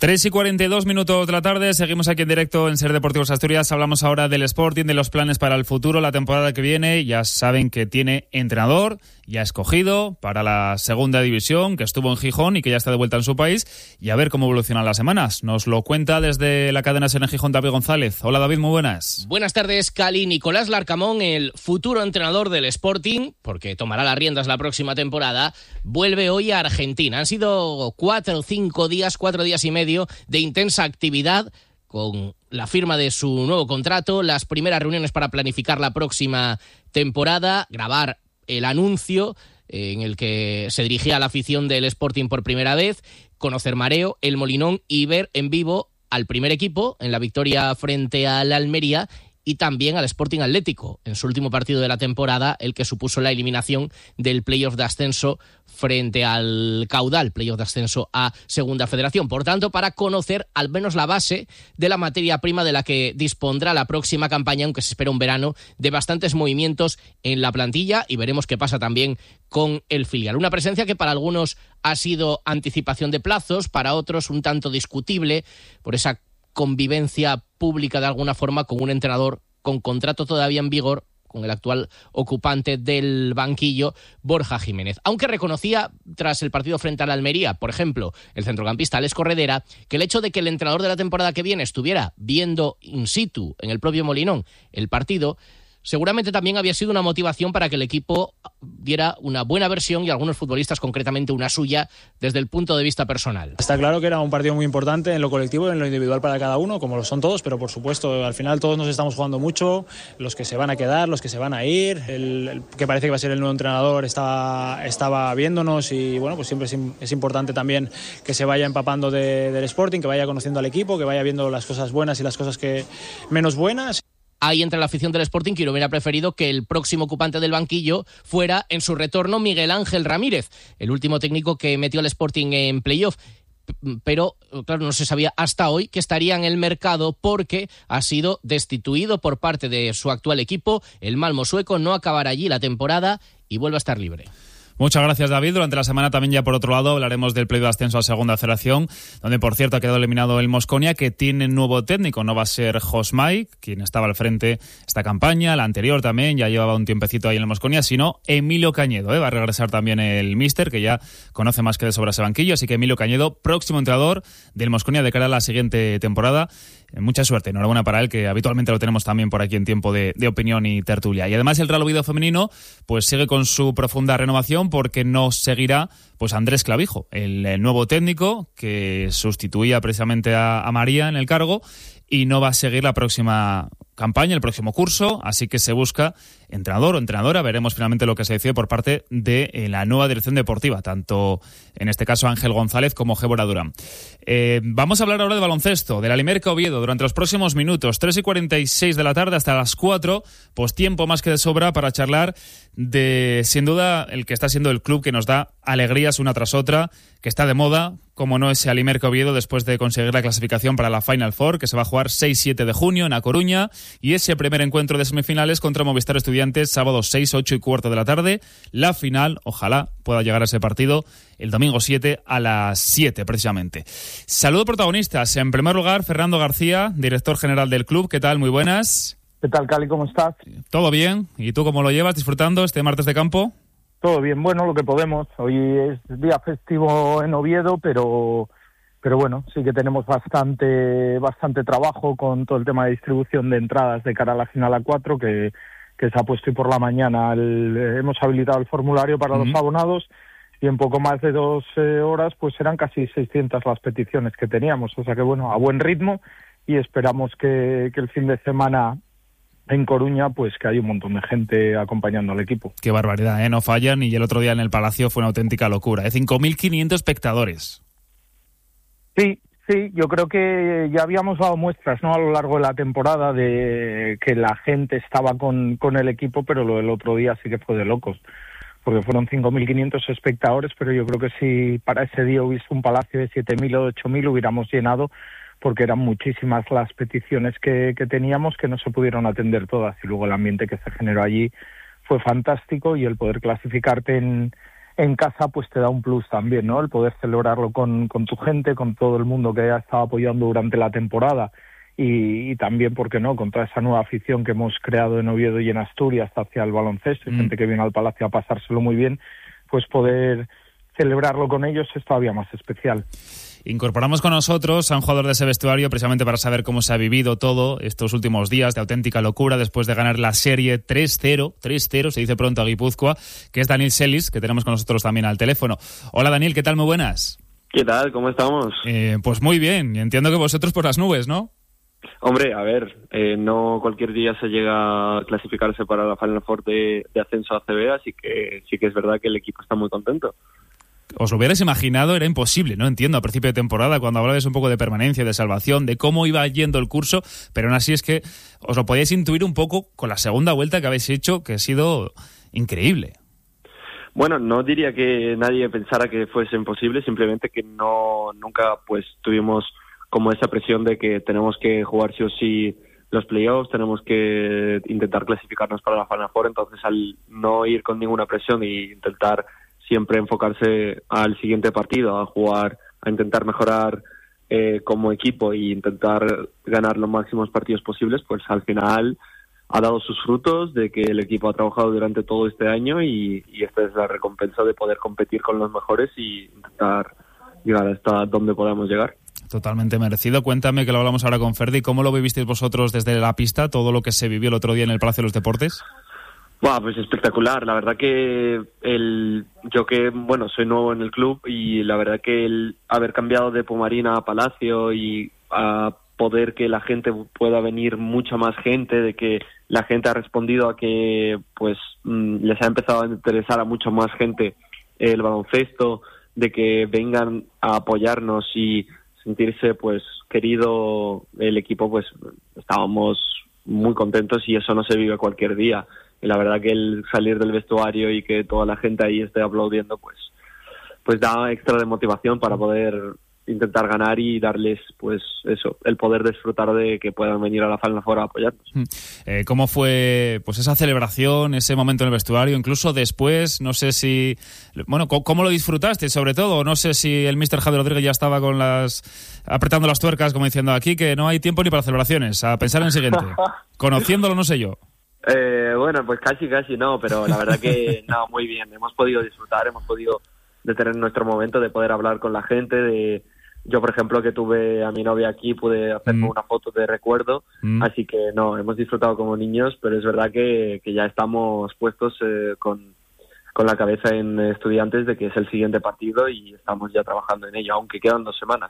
3:42 de la tarde, seguimos aquí en directo en Ser Deportivos Asturias. Hablamos ahora del Sporting, de los planes para el futuro, la temporada que viene. Ya saben que tiene entrenador, ya escogido para la segunda división, que estuvo en Gijón y que ya está de vuelta en su país. Y a ver cómo evolucionan las semanas. Nos lo cuenta desde la cadena SER en Gijón David González. Hola David, muy buenas. Buenas tardes, Cali. Nicolás Larcamón, el futuro entrenador del Sporting, porque tomará las riendas la próxima temporada, vuelve hoy a Argentina. Han sido 4 días y medio de intensa actividad con la firma de su nuevo contrato, las primeras reuniones para planificar la próxima temporada, grabar el anuncio en el que se dirigía a la afición del Sporting por primera vez, conocer Mareo, el Molinón y ver en vivo al primer equipo en la victoria frente al Almería y también al Sporting Atlético, en su último partido de la temporada, el que supuso la eliminación del playoff de ascenso frente al Caudal, playoff de ascenso a Segunda Federación. Por tanto, para conocer al menos la base de la materia prima de la que dispondrá la próxima campaña, aunque se espera un verano de bastantes movimientos en la plantilla, y veremos qué pasa también con el filial. Una presencia que para algunos ha sido anticipación de plazos, para otros un tanto discutible por esa convivencia pública de alguna forma con un entrenador con contrato todavía en vigor, con el actual ocupante del banquillo, Borja Jiménez. Aunque reconocía tras el partido frente al Almería, por ejemplo, el centrocampista Alex Corredera, que el hecho de que el entrenador de la temporada que viene estuviera viendo in situ en el propio Molinón el partido, seguramente también había sido una motivación para que el equipo diera una buena versión y algunos futbolistas, concretamente una suya, desde el punto de vista personal. Está claro que era un partido muy importante en lo colectivo y en lo individual para cada uno, como lo son todos, pero por supuesto, al final todos nos estamos jugando mucho, los que se van a quedar, los que se van a ir, el que parece que va a ser el nuevo entrenador estaba viéndonos y bueno, pues siempre es importante también que se vaya empapando del Sporting, que vaya conociendo al equipo, que vaya viendo las cosas buenas y las cosas que menos buenas. Ahí entre la afición del Sporting, que hubiera preferido que el próximo ocupante del banquillo fuera en su retorno Miguel Ángel Ramírez, el último técnico que metió al Sporting en playoff. Pero, claro, no se sabía hasta hoy que estaría en el mercado porque ha sido destituido por parte de su actual equipo. El Malmö sueco no acabará allí la temporada y vuelve a estar libre. Muchas gracias, David. Durante la semana también, ya por otro lado, hablaremos del playoff de ascenso a Segunda Federación, donde, por cierto, ha quedado eliminado el Mosconia, que tiene nuevo técnico. No va a ser Josmai, quien estaba al frente esta campaña, la anterior también, ya llevaba un tiempecito ahí en el Mosconia, sino Emilio Cañedo. Va a regresar también el míster, que ya conoce más que de sobra ese banquillo. Así que Emilio Cañedo, próximo entrenador del Mosconia de cara a la siguiente temporada. Mucha suerte, enhorabuena para él, que habitualmente lo tenemos también por aquí en tiempo de opinión y tertulia. Y además el Real Oviedo femenino pues sigue con su profunda renovación, porque no seguirá pues Andrés Clavijo, el nuevo técnico que sustituía precisamente a María en el cargo, y no va a seguir la próxima campaña, el próximo curso, así que se busca entrenador o entrenadora. Veremos finalmente lo que se decide por parte de la nueva dirección deportiva, tanto en este caso Ángel González como Gébora Durán. Vamos a hablar ahora de baloncesto, del Alimerca Oviedo, durante los próximos minutos, 3:46 de la tarde hasta las 4, pues tiempo más que de sobra para charlar de, sin duda, el que está siendo el club que nos da alegrías una tras otra, que está de moda, como no ese Alimerca Oviedo, después de conseguir la clasificación para la Final Four, que se va a jugar 6-7 de junio en A Coruña, y ese primer encuentro de semifinales contra Movistar Estudiantes, sábado 6, 8 y cuarto de la tarde. La final, ojalá pueda llegar a ese partido el domingo 7 a las 7 precisamente. Saludo protagonistas. En primer lugar, Fernando García, director general del club. ¿Qué tal? Muy buenas. ¿Qué tal, Cali? ¿Cómo estás? Todo bien. ¿Y tú cómo lo llevas? ¿Disfrutando este martes de campo? Todo bien, bueno, lo que podemos. Hoy es día festivo en Oviedo, pero bueno, sí que tenemos bastante trabajo con todo el tema de distribución de entradas de cara a la final A4, que se ha puesto hoy por la mañana. Hemos habilitado el formulario para los abonados y en poco más de 2 horas pues eran casi 600 las peticiones que teníamos. O sea que bueno, a buen ritmo, y esperamos que el fin de semana en Coruña, pues que hay un montón de gente acompañando al equipo. Qué barbaridad, ¿eh? No fallan, y el otro día en el Palacio fue una auténtica locura, 5.500 espectadores. Sí, yo creo que ya habíamos dado muestras, ¿no?, a lo largo de la temporada de que la gente estaba con el equipo, pero lo del otro día sí que fue de locos, porque fueron 5.500 espectadores, pero yo creo que si para ese día hubiese un Palacio de 7.000 o 8.000 hubiéramos llenado, porque eran muchísimas las peticiones que teníamos, que no se pudieron atender todas, y luego el ambiente que se generó allí fue fantástico, y el poder clasificarte en en casa, pues te da un plus también, ¿no? El poder celebrarlo con tu gente, con todo el mundo que ha estado apoyando durante la temporada y también, ¿por qué no?, con toda esa nueva afición que hemos creado en Oviedo y en Asturias hacia el baloncesto, y gente que viene al Palacio a pasárselo muy bien, pues poder celebrarlo con ellos es todavía más especial. Incorporamos con nosotros a un jugador de ese vestuario precisamente para saber cómo se ha vivido todo estos últimos días de auténtica locura después de ganar la serie 3-0, se dice pronto a Guipúzcoa, que es Daniel Celis, que tenemos con nosotros también al teléfono. Hola Daniel, ¿qué tal? Muy buenas. ¿Qué tal? ¿Cómo estamos? Pues muy bien, entiendo que vosotros por las nubes, ¿no? Hombre, a ver, no cualquier día se llega a clasificarse para la Final Four de ascenso a ACB, así que sí que es verdad que el equipo está muy contento. Os lo hubierais imaginado, era imposible, ¿no? Entiendo, a principio de temporada, cuando hablabais un poco de permanencia, de salvación, de cómo iba yendo el curso, pero aún así es que os lo podíais intuir un poco con la segunda vuelta que habéis hecho, que ha sido increíble. Bueno, no diría que nadie pensara que fuese imposible, simplemente que nunca pues tuvimos como esa presión de que tenemos que jugar sí o sí los playoffs, tenemos que intentar clasificarnos para la Final Four, entonces al no ir con ninguna presión e intentar siempre enfocarse al siguiente partido, a jugar, a intentar mejorar como equipo e intentar ganar los máximos partidos posibles, pues al final ha dado sus frutos de que el equipo ha trabajado durante todo este año y esta es la recompensa de poder competir con los mejores y intentar llegar hasta donde podamos llegar. Totalmente merecido. Cuéntame, que lo hablamos ahora con Ferdi, ¿cómo lo vivisteis vosotros desde la pista, todo lo que se vivió el otro día en el Palacio de los Deportes? Wow, pues espectacular. La verdad que yo que, bueno, soy nuevo en el club y la verdad que el haber cambiado de Pumarina a Palacio y a poder que la gente pueda venir, mucha más gente, de que la gente ha respondido a que pues les ha empezado a interesar a mucha más gente el baloncesto, de que vengan a apoyarnos y sentirse pues querido el equipo, pues estábamos muy contentos y eso no se vive cualquier día. Y la verdad que el salir del vestuario y que toda la gente ahí esté aplaudiendo, pues da extra de motivación para poder intentar ganar y darles pues eso, el poder disfrutar de que puedan venir a la Final Four a apoyarnos. ¿Cómo fue pues esa celebración, ese momento en el vestuario? Incluso después, no sé si... Bueno, ¿cómo lo disfrutaste? Sobre todo, no sé si el míster Javi Rodríguez ya estaba con apretando las tuercas, como diciendo aquí que no hay tiempo ni para celebraciones, a pensar en el siguiente. Conociéndolo, no sé yo. Bueno, pues casi no, pero la verdad que no, muy bien. Hemos podido disfrutar, hemos podido de tener nuestro momento, de poder hablar con la gente, yo, por ejemplo, que tuve a mi novia aquí, pude hacerme una foto de recuerdo, así que no, hemos disfrutado como niños, pero es verdad que ya estamos puestos con la cabeza en Estudiantes de que es el siguiente partido y estamos ya trabajando en ello, aunque quedan 2 semanas.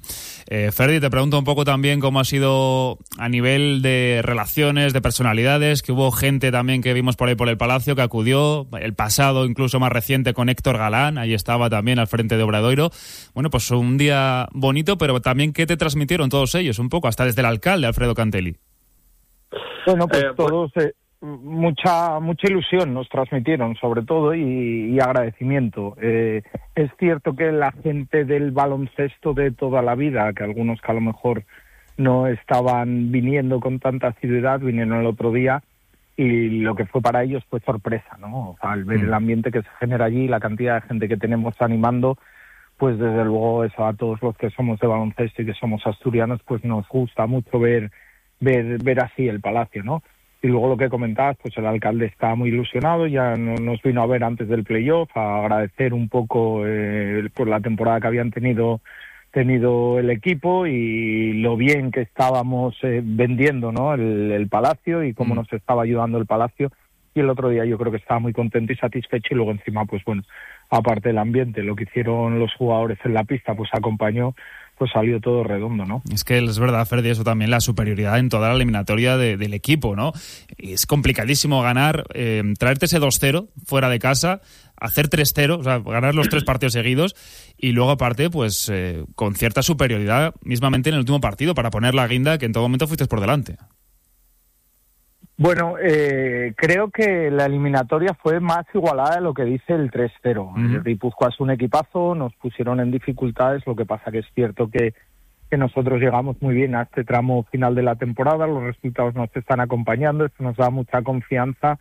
Ferdi, te pregunto un poco también cómo ha sido a nivel de relaciones, de personalidades, que hubo gente también que vimos por ahí por el Palacio que acudió, el pasado incluso más reciente con Héctor Galán, ahí estaba también al frente de Obradoiro. Bueno, pues un día bonito, pero también ¿qué te transmitieron todos ellos? Un poco, hasta desde el alcalde, Alfredo Cantelli. Bueno, pues todos... Mucha ilusión nos transmitieron, sobre todo, y agradecimiento. Es cierto que la gente del baloncesto de toda la vida, que algunos que a lo mejor no estaban viniendo con tanta asiduidad, vinieron el otro día y lo que fue para ellos fue sorpresa, ¿no? O sea, al ver el ambiente que se genera allí, la cantidad de gente que tenemos animando, pues desde luego eso a todos los que somos de baloncesto y que somos asturianos, pues nos gusta mucho ver así el Palacio, ¿no? Y luego lo que comentabas, pues el alcalde está muy ilusionado, ya nos vino a ver antes del playoff, a agradecer un poco por la temporada que habían tenido el equipo y lo bien que estábamos vendiendo, ¿no? el Palacio y cómo nos estaba ayudando el Palacio. Y el otro día yo creo que estaba muy contento y satisfecho y luego encima, pues bueno, aparte del ambiente, lo que hicieron los jugadores en la pista, pues acompañó, pues salió todo redondo, ¿no? Es que es verdad, Ferdi, eso también, la superioridad en toda la eliminatoria del equipo, ¿no? Es complicadísimo ganar, traerte ese 2-0 fuera de casa, hacer 3-0, o sea, ganar los 3 partidos seguidos y luego aparte, pues con cierta superioridad mismamente en el último partido para poner la guinda que en todo momento fuiste por delante. Bueno, creo que la eliminatoria fue más igualada de lo que dice el 3-0. El Guipúzcoa es un equipazo, nos pusieron en dificultades, lo que pasa que es cierto que nosotros llegamos muy bien a este tramo final de la temporada, los resultados nos están acompañando, esto nos da mucha confianza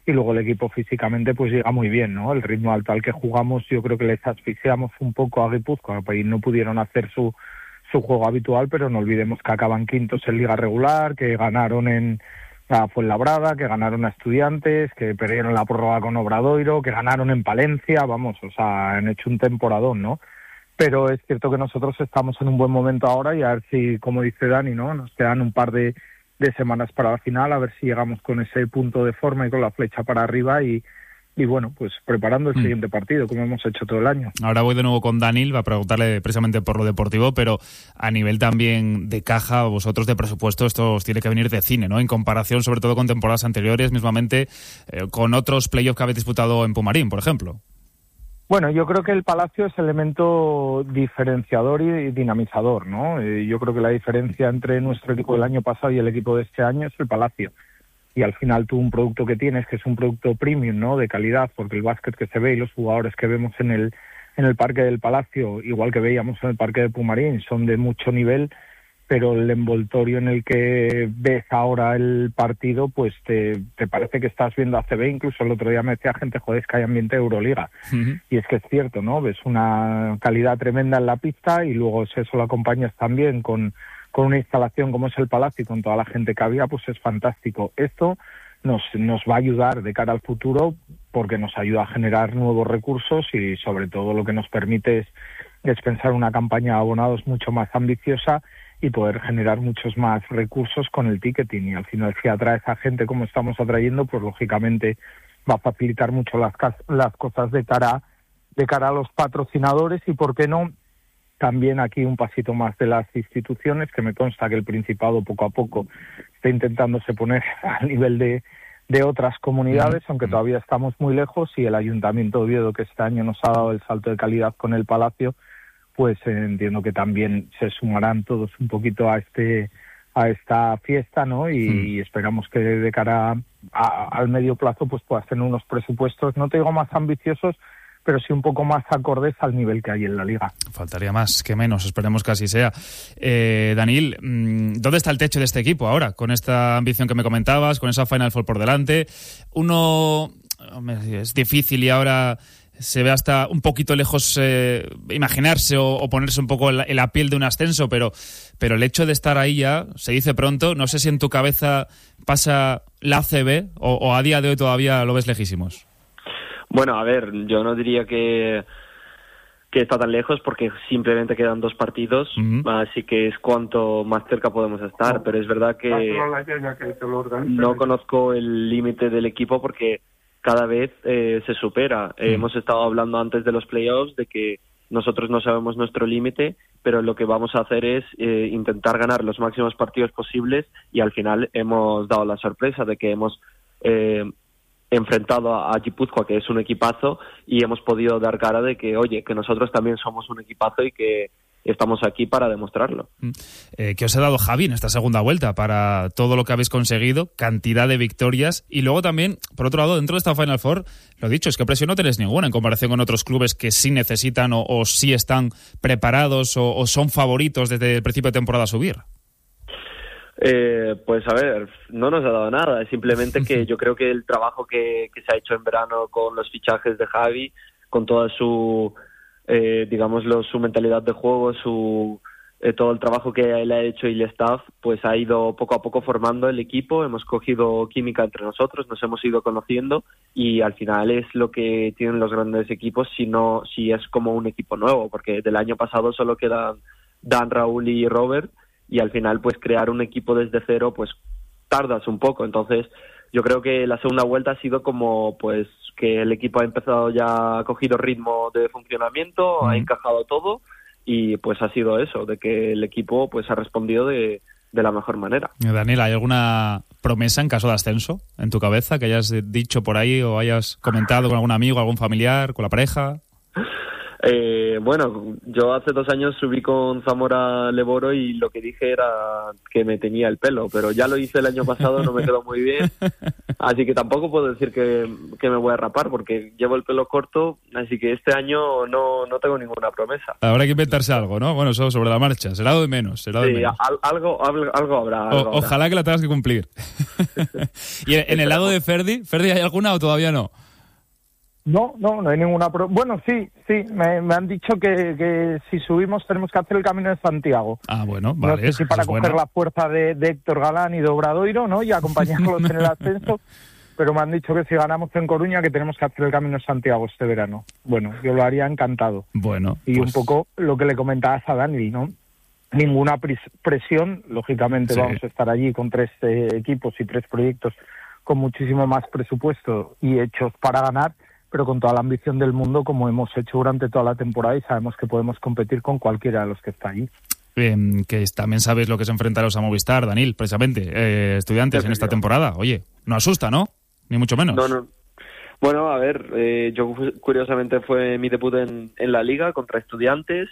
y luego el equipo físicamente pues llega muy bien, ¿no? El ritmo alto al que jugamos, yo creo que les asfixiamos un poco a Guipúzcoa, y no pudieron hacer su juego habitual, pero no olvidemos que acaban quintos en liga regular, que ganaron a Fuenlabrada, que ganaron a Estudiantes, que perdieron la prórroga con Obradoiro, que ganaron en Palencia, vamos, o sea, han hecho un temporadón, ¿no? Pero es cierto que nosotros estamos en un buen momento ahora y a ver si, como dice Dani, ¿no? Nos quedan un par de semanas para la final, a ver si llegamos con ese punto de forma y con la flecha para arriba y bueno, pues preparando el siguiente partido, como hemos hecho todo el año. Ahora voy de nuevo con Daniel, va a preguntarle precisamente por lo deportivo, pero a nivel también de caja, vosotros de presupuesto, esto os tiene que venir de cine, ¿no? En comparación sobre todo con temporadas anteriores, mismamente con otros playoffs que habéis disputado en Pumarín, por ejemplo. Bueno, yo creo que el Palacio es elemento diferenciador y dinamizador, ¿no? Yo creo que la diferencia entre nuestro equipo del año pasado y el equipo de este año es el Palacio. Y al final tú un producto que tienes, que es un producto premium, ¿no? De calidad, porque el básquet que se ve y los jugadores que vemos en el Parque del Palacio, igual que veíamos en el Parque de Pumarín, son de mucho nivel, pero el envoltorio en el que ves ahora el partido, pues te parece que estás viendo ACB. Incluso el otro día me decía gente, joder, es que hay ambiente de Euroliga. Uh-huh. Y es que es cierto, ¿no? Ves una calidad tremenda en la pista y luego si eso lo acompañas también con una instalación como es el Palacio y con toda la gente que había, pues es fantástico. Esto nos va a ayudar de cara al futuro porque nos ayuda a generar nuevos recursos y sobre todo lo que nos permite es pensar una campaña de abonados mucho más ambiciosa y poder generar muchos más recursos con el ticketing. Y al final, si atraes a gente como estamos atrayendo, pues lógicamente va a facilitar mucho las cosas de cara a los patrocinadores y, ¿por qué no?, también aquí un pasito más de las instituciones, que me consta que el Principado poco a poco está intentándose poner al nivel de otras comunidades, aunque todavía estamos muy lejos, y el Ayuntamiento de Oviedo, que este año nos ha dado el salto de calidad con el Palacio, pues entiendo que también se sumarán todos un poquito a esta fiesta, ¿no? Y esperamos que de cara al medio plazo pues puedas tener unos presupuestos, no te digo más ambiciosos, pero sí un poco más acordes al nivel que hay en la liga. Faltaría más que menos, esperemos que así sea. Daniel, ¿dónde está el techo de este equipo ahora? Con esta ambición que me comentabas, con esa Final Four por delante. Es difícil y ahora se ve hasta un poquito lejos imaginarse o ponerse un poco en la piel de un ascenso, pero el hecho de estar ahí ya se dice pronto. No sé si en tu cabeza pasa la ACB o a día de hoy todavía lo ves lejísimos. Bueno, a ver, yo no diría que está tan lejos porque simplemente quedan 2 partidos, así que es cuanto más cerca podemos estar, pero es verdad que no conozco el límite del equipo porque cada vez se supera. Hemos estado hablando antes de los playoffs de que nosotros no sabemos nuestro límite, pero lo que vamos a hacer es intentar ganar los máximos partidos posibles y al final hemos dado la sorpresa de que hemos enfrentado a Guipúzcoa, que es un equipazo, y hemos podido dar cara de que, oye, que nosotros también somos un equipazo y que estamos aquí para demostrarlo. ¿Qué os ha dado Javi en esta segunda vuelta para todo lo que habéis conseguido? Cantidad de victorias. Y luego también, por otro lado, dentro de esta Final Four, lo dicho, es que presión no tenéis ninguna en comparación con otros clubes que sí necesitan o sí están preparados o son favoritos desde el principio de temporada a subir. Pues a ver, no nos ha dado nada, simplemente que yo creo que el trabajo que se ha hecho en verano con los fichajes de Javi, con toda su, su mentalidad de juego, todo el trabajo que él ha hecho y el staff, pues ha ido poco a poco formando el equipo, hemos cogido química entre nosotros, nos hemos ido conociendo y al final es lo que tienen los grandes equipos si es como un equipo nuevo, porque del año pasado solo quedan Dan, Raúl y Robert, y al final pues crear un equipo desde cero pues tardas un poco. Entonces yo creo que la segunda vuelta ha sido como pues que el equipo ha empezado ya, ha cogido ritmo de funcionamiento, ha encajado todo y pues ha sido eso, de que el equipo pues ha respondido de la mejor manera. Daniel, ¿hay alguna promesa en caso de ascenso en tu cabeza que hayas dicho por ahí o hayas comentado con algún amigo, algún familiar, con la pareja? Bueno, yo hace 2 años subí con Zamora Leboro y lo que dije era que me teñía el pelo, pero ya lo hice el año pasado, no me quedó muy bien, así que tampoco puedo decir que me voy a rapar porque llevo el pelo corto, así que este año no tengo ninguna promesa. Habrá que inventarse algo, ¿no? Bueno, eso sobre la marcha, será de menos. Sí, algo habrá. Ojalá que la tengas que cumplir. ¿Y en el lado de Ferdi hay alguna o todavía no? No hay ninguna... Bueno, sí, me han dicho que si subimos tenemos que hacer el Camino de Santiago. Ah, bueno, vale. No sé si para coger la fuerza de Héctor Galán y de Obradoiro, ¿no? Y acompañarlos en el ascenso, pero me han dicho que si ganamos en Coruña que tenemos que hacer el Camino de Santiago este verano. Bueno, yo lo haría encantado. Bueno, y un poco lo que le comentabas a Dani, ¿no? Ninguna presión, lógicamente. Sí. Vamos a estar allí con 3 equipos y 3 proyectos con muchísimo más presupuesto y hechos para ganar, pero con toda la ambición del mundo, como hemos hecho durante toda la temporada, y sabemos que podemos competir con cualquiera de los que está allí. Que también sabes lo que se enfrentaros a Movistar, Daniel, precisamente, Estudiantes en esta temporada. Oye, no asusta, ¿no? Ni mucho menos. No. Bueno, a ver, yo curiosamente fue mi debut en la Liga contra Estudiantes,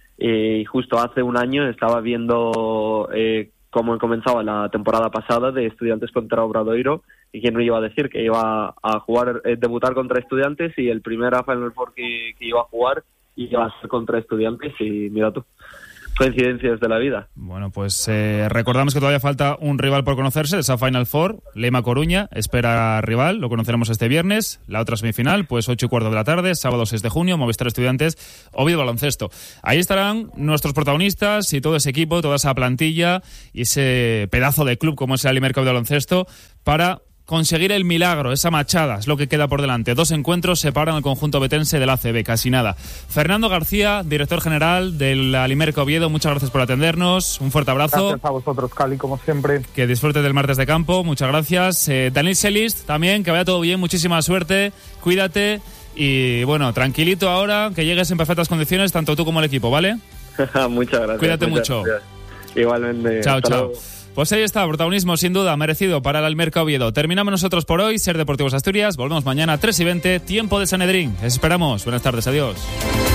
y justo hace un año estaba viendo cómo comenzaba la temporada pasada de Estudiantes contra Obradoiro, y quién no iba a decir que iba a jugar, debutar contra Estudiantes, y el primer Final Four que iba a jugar iba a ser contra Estudiantes, y mira tú, coincidencias de la vida. Bueno, pues recordamos que todavía falta un rival por conocerse, esa Final Four, Lema Coruña, espera rival, lo conoceremos este viernes, la otra semifinal, pues 8:15 de la tarde, sábado 6 de junio, Movistar Estudiantes, Oviedo Baloncesto. Ahí estarán nuestros protagonistas y todo ese equipo, toda esa plantilla y ese pedazo de club como es el Alimerca de Baloncesto para conseguir el milagro, esa machada, es lo que queda por delante. 2 encuentros separan al conjunto betense del ACB, casi nada. Fernando García, director general del Alimerca Oviedo, muchas gracias por atendernos, un fuerte abrazo. Gracias a vosotros, Cali, como siempre. Que disfrutes del martes de campo, muchas gracias. Daniel Selist, también, que vaya todo bien, muchísima suerte, cuídate y bueno, tranquilito ahora, que llegues en perfectas condiciones, tanto tú como el equipo, ¿vale? Muchas gracias. Cuídate mucho. Gracias. Igualmente. Chao. Pues ahí está, protagonismo sin duda merecido para el Alimerca Oviedo. Terminamos nosotros por hoy, Ser Deportivos Asturias. Volvemos mañana a 3:20, tiempo de Sanedrín. Les esperamos. Buenas tardes, adiós.